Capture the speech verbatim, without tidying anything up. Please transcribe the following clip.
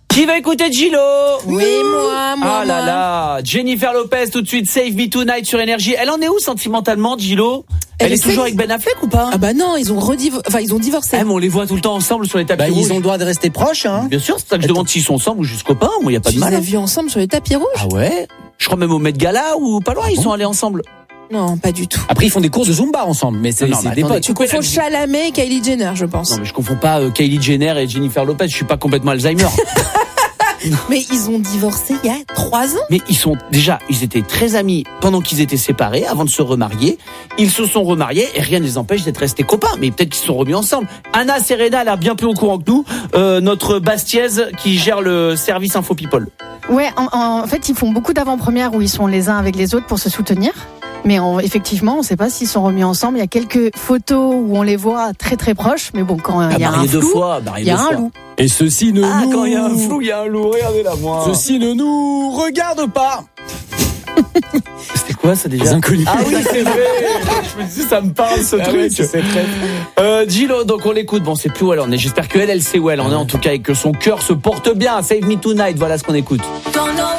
Qui va écouter Gilo? Oui, moi, moi, Ah là moi. là, Jennifer Lopez tout de suite, Save Me Tonight sur Énergie. Elle en est où sentimentalement, Gilo? Elle, Elle est essaie- toujours avec Ben Affleck ou pas? Ah bah non, ils ont rediv... enfin ils ont divorcé. Eh, mais on les voit tout le temps ensemble sur les tapis Bah, rouges. ils ont le droit de rester proches, hein. Bien sûr, c'est ça que je demande s'ils sont ensemble ou juste copains. Moi, il y a pas Tu de les mal. as hein. vus ensemble sur les tapis rouges? Ah ouais? Je crois même au Met Gala ou pas loin, ils bon sont allés ensemble. Non, pas du tout. Après, ils font des courses de Zumba ensemble, mais c'est Non, non, c'est mais des attendez, potes. Tu Pourquoi confonds elle a- Chalamet et Kylie Jenner, je pense. Non, mais je confonds pas euh, Kylie Jenner et Jennifer Lopez. Je suis pas complètement Alzheimer. Mais ils ont divorcé il y a trois ans. Mais ils sont déjà, ils étaient très amis pendant qu'ils étaient séparés, avant de se remarier. Ils se sont remariés et rien ne les empêche d'être restés copains. Mais peut-être qu'ils se sont remis ensemble. Anna Serena a l'air bien plus au courant que nous. Euh, notre Bastiez qui gère le service Info People. Ouais, en, en fait, ils font beaucoup d'avant-premières où ils sont les uns avec les autres pour se soutenir. Mais on, effectivement, on ne sait pas s'ils sont remis ensemble. Il y a quelques photos où on les voit très très proches. Mais bon, quand il y a un marié deux flou, fois, marié il y a deux un fois. loup. Et ceci ne Ah, nous... quand il y a un flou, il y a un loup. Regardez-la, moi. Ceci ne nous regarde pas. C'était quoi ça déjà? Les inconnus. Ah oui, c'est vrai. Je me dis, ça me parle ce Ah truc. ouais, c'est très... Euh, Gilo, donc on l'écoute. Bon, c'est plus où elle en est. J'espère qu'elle, elle sait où elle en est en tout cas et que son cœur se porte bien. Save Me Tonight, voilà ce qu'on écoute. Don't know